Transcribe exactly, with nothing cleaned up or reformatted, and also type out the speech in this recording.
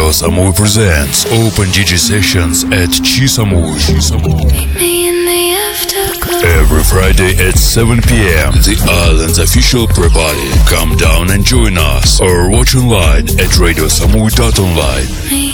Radio Samui presents Open D J Sessions at Chi Samui. Every Friday at seven p.m. The island's official pre-party. Come down and join us or watch online at radio samui dot online.